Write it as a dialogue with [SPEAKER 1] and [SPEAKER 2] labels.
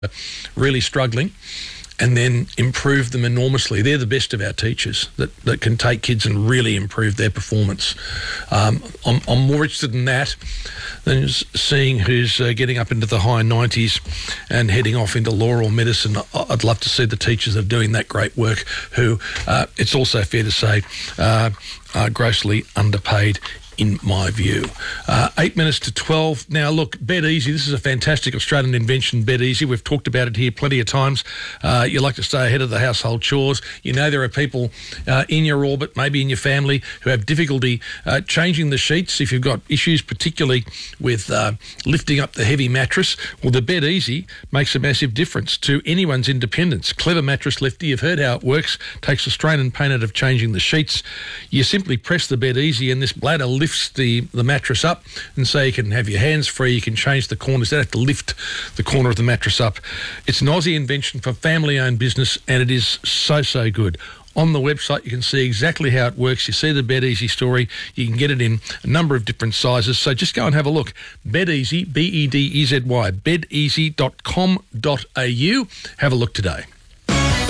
[SPEAKER 1] really struggling, and then improve them enormously. They're the best of our teachers that can take kids and really improve their performance. I'm more interested in that than seeing who's getting up into the high 90s and heading off into law or medicine. I'd love to see the teachers that are doing that great work who, it's also fair to say, are grossly underpaid in my view. 8 minutes to 12. Now, look, Bed Easy, this is a fantastic Australian invention, Bed Easy. We've talked about it here plenty of times. You like to stay ahead of the household chores. You know there are people in your orbit, maybe in your family, who have difficulty changing the sheets if you've got issues, particularly with lifting up the heavy mattress. Well, the Bed Easy makes a massive difference to anyone's independence. Clever mattress lifter, you've heard how it works, takes the strain and pain out of changing the sheets. You simply press the Bed Easy and this bladder lifts the mattress up, and so you can have your hands free, you can change the corners, you don't have to lift the corner of the mattress up. It's an Aussie invention for family-owned business, and it is so good. On the website, you can see exactly how it works. You see the Bed Easy story. You can get it in a number of different sizes, so just go and have a look. Bed Easy, Bedezy, bedezy.com.au. Have a look today.